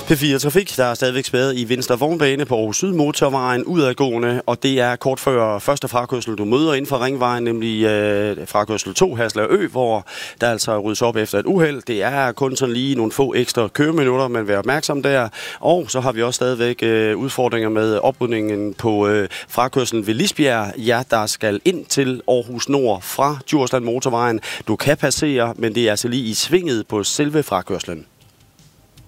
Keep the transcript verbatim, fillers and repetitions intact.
P fire Trafik, der er stadigvæk spærret i venstre vognbane på Aarhus Syd motorvejen udadgående, og det er kort før første frakørsel, du møder inden for ringvejen, nemlig øh, frakørsel to, Haslev Ø, hvor der altså ryddes op efter et uheld. Det er kun sådan lige nogle få ekstra køreminutter, man vil være opmærksom der. Og så har vi også stadigvæk øh, udfordringer med oprydningen på øh, frakørselen ved Lisbjerg. Ja, der skal ind til Aarhus Nord fra Djursland motorvejen. Du kan passere, men det er altså lige i svinget på selve frakørslen.